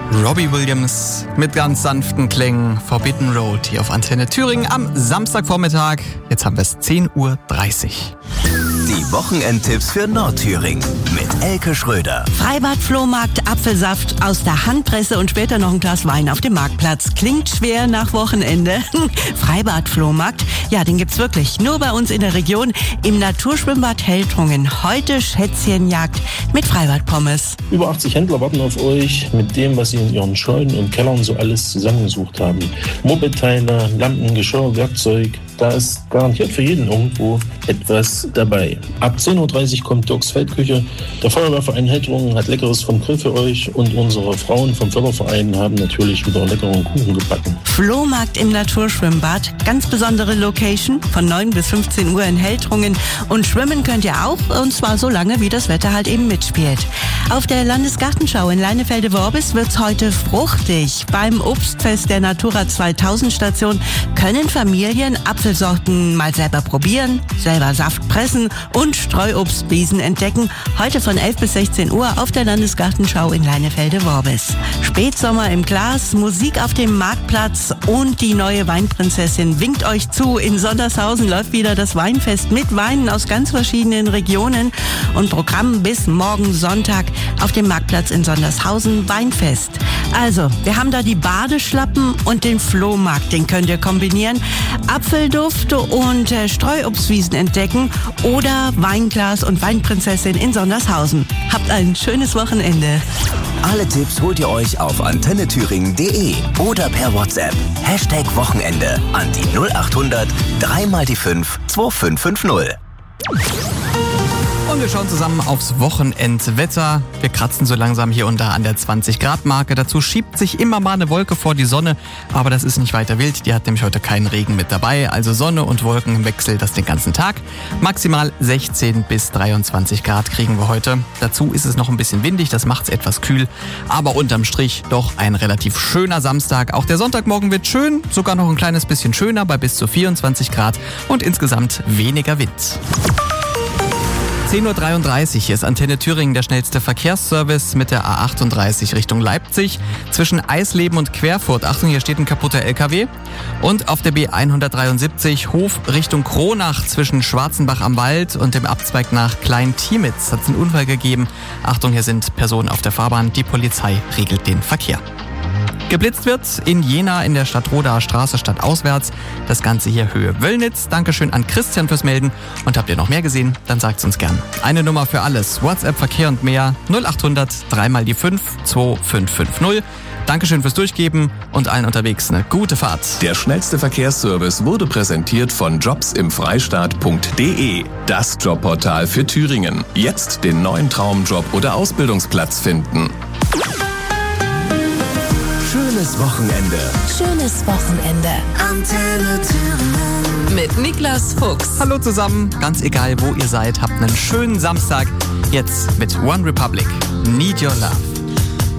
Robbie Williams mit ganz sanften Klängen, Forbidden Road hier auf Antenne Thüringen am Samstagvormittag. Jetzt haben wir es 10.30 Uhr. Die Wochenendtipps für Nordthüringen mit Elke Schröder. Freibad-Flohmarkt, Apfelsaft aus der Handpresse und später noch ein Glas Wein auf dem Marktplatz. Klingt schwer nach Wochenende. Freibad-Flohmarkt, ja, den gibt's wirklich nur bei uns in der Region im Naturschwimmbad Heltrungen. Heute Schätzchenjagd mit Freibad-Pommes. Über 80 Händler warten auf euch mit dem, was sie in ihren Scheunen und Kellern so alles zusammengesucht haben. Mopedteile, Lampen, Geschirr, Werkzeug. Da ist garantiert für jeden irgendwo etwas dabei. Ab 10.30 Uhr kommt Dirks Feldküche. Der Feuerwehrverein Heltrungen hat Leckeres vom Grill für euch und unsere Frauen vom Förderverein haben natürlich wieder leckeren Kuchen gebacken. Flohmarkt im Naturschwimmbad, ganz besondere Location, von 9 bis 15 Uhr in Heltrungen. Und schwimmen könnt ihr auch, und zwar so lange, wie das Wetter halt eben mitspielt. Auf der Landesgartenschau in Leinefelde-Worbis wird's heute fruchtig. Beim Obstfest der Natura 2000 Station können Familien Apfelsorten mal selber probieren, selber Saft pressen und Streuobstwiesen entdecken. Heute von 11 bis 16 Uhr auf der Landesgartenschau in Leinefelde-Worbis. Spätsommer im Glas, Musik auf dem Marktplatz und die neue Weinprinzessin winkt euch zu. In Sondershausen läuft wieder das Weinfest mit Weinen aus ganz verschiedenen Regionen und Programm bis morgen Sonntag auf dem Marktplatz in Sondershausen Weinfest. Also, wir haben da die Badeschlappen und den Flohmarkt, den könnt ihr kombinieren. Apfelduft und Streuobstwiesen entdecken oder Weinglas und Weinprinzessin in Sondershausen. Habt ein schönes Wochenende. Alle Tipps holt ihr euch auf antennethüringen.de oder per WhatsApp. #Wochenende an die 0800 3x5 2550. Und wir schauen zusammen aufs Wochenendwetter. Wir kratzen so langsam hier und da an der 20-Grad-Marke. Dazu schiebt sich immer mal eine Wolke vor die Sonne. Aber das ist nicht weiter wild. Die hat nämlich heute keinen Regen mit dabei. Also Sonne und Wolken im Wechsel das den ganzen Tag. Maximal 16 bis 23 Grad kriegen wir heute. Dazu ist es noch ein bisschen windig. Das macht es etwas kühl. Aber unterm Strich doch ein relativ schöner Samstag. Auch der Sonntagmorgen wird schön. Sogar noch ein kleines bisschen schöner bei bis zu 24 Grad. Und insgesamt weniger Wind. 10.33 Uhr, hier ist Antenne Thüringen der schnellste Verkehrsservice mit der A38 Richtung Leipzig. Zwischen Eisleben und Querfurt, Achtung, hier steht ein kaputter LKW. Und auf der B173 Hof Richtung Kronach zwischen Schwarzenbach am Wald und dem Abzweig nach Klein-Tiemitz hat es einen Unfall gegeben. Achtung, hier sind Personen auf der Fahrbahn, die Polizei regelt den Verkehr. Geblitzt wird in Jena in der Stadtrodaer Straße stadtauswärts. Das Ganze hier Höhe Wöllnitz. Dankeschön an Christian fürs Melden. Und habt ihr noch mehr gesehen? Dann sagt's uns gern. Eine Nummer für alles. WhatsApp, Verkehr und mehr. 0800 3x5 2550. Dankeschön fürs Durchgeben und allen unterwegs eine gute Fahrt. Der schnellste Verkehrsservice wurde präsentiert von jobsimfreistaat.de. Das Jobportal für Thüringen. Jetzt den neuen Traumjob oder Ausbildungsplatz finden. Schönes Wochenende. Schönes Wochenende. Antenne Thüringen. Mit Niklas Fuchs. Hallo zusammen, ganz egal wo ihr seid, habt einen schönen Samstag. Jetzt mit One Republic. Need Your Love.